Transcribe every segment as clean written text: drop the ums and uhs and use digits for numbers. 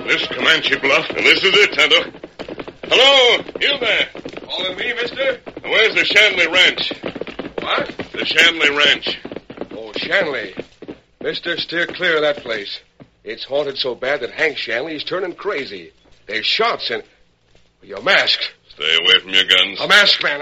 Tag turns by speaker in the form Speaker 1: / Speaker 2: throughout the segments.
Speaker 1: This Comanche Bluff, and this is it, Tonto. Hello, you there.
Speaker 2: Calling me, mister?
Speaker 1: Where's the Shanley Ranch?
Speaker 2: What?
Speaker 1: The Shanley Ranch.
Speaker 2: Oh, Shanley. Mister, steer clear of that place. It's haunted so bad that Hank Shanley is turning crazy. There's shots and... You're masked.
Speaker 1: Stay away from your guns.
Speaker 2: A masked man.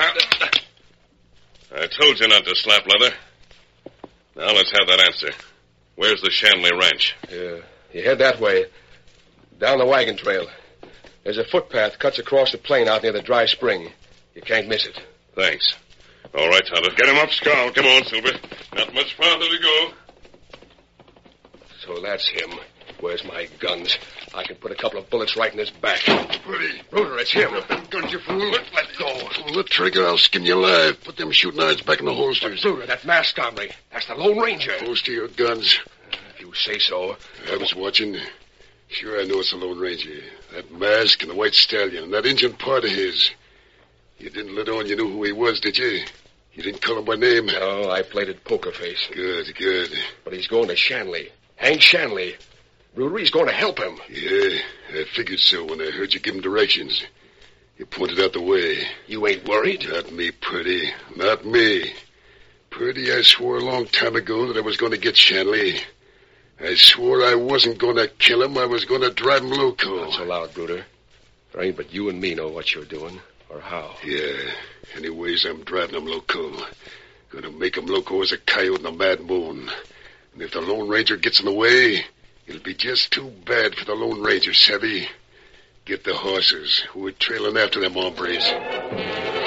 Speaker 1: I told you not to slap leather. Now let's have that answer. Where's the Shanley Ranch?
Speaker 2: You head that way. Down the wagon trail. There's a footpath cuts across the plain out near the dry spring. You can't miss it.
Speaker 1: Thanks. All right, Tonto. Get him up, Scout. Come on, Silver. Not much farther to go.
Speaker 2: So that's him. Where's my guns? I can put a couple of bullets right in his back.
Speaker 3: Pretty.
Speaker 2: Bruder, it's him.
Speaker 3: Them guns, you fool.
Speaker 2: Let go.
Speaker 3: Pull the trigger, I'll skin you alive. Put them shooting irons back in the holsters.
Speaker 2: Bruder, that masked hombre. That's the Lone Ranger.
Speaker 3: Close to your guns.
Speaker 2: If you say so.
Speaker 3: I was watching. Sure, I know it's the Lone Ranger. That mask and the white stallion and that Injun part of his. You didn't let on you knew who he was, did you? You didn't call him by name?
Speaker 2: No, I played it poker face.
Speaker 3: Good.
Speaker 2: But he's going to Shanley. Hank Shanley. Bruder, he's going to help him.
Speaker 3: Yeah, I figured so when I heard you give him directions. You pointed out the way.
Speaker 2: You ain't worried?
Speaker 3: Not me, Purdy. Not me. Purdy, I swore a long time ago that I was going to get Shanley. I swore I wasn't going to kill him. I was going to drive him loco.
Speaker 2: Not so loud, Bruder. There ain't but you and me know what you're doing, or how.
Speaker 3: Yeah. Anyways, I'm driving him loco. Gonna make him loco as a coyote in a mad moon. And if the Lone Ranger gets in the way, it'll be just too bad for the Lone Ranger, savvy? Get the horses who are trailing after them hombres.